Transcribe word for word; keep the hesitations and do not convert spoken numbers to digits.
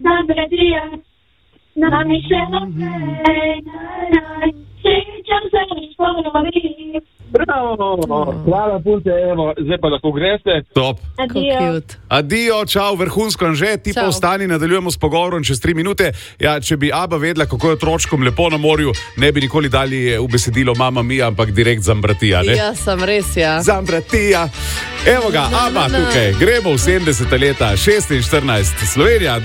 Zambratija, nami še naprej, srečam se in spomnim. Bravo, hvala punce, evo, zdaj pa lahko greste. Top. Adijo. Adijo, čau, vrhunsko Anže, ti pa ostani, nadaljujemo s pogovorom čez tri minute. Ja, če bi Aba vedela, kako je otročkom lepo na morju, ne bi nikoli dali v besedilo Mama Mia, ampak direkt Zambratija, ne? Ja, sem res, ja. Zambratija. Evo ga, Aba tukaj, gremo v sedemdeseta leta, šest in štirinajst, Slovenija.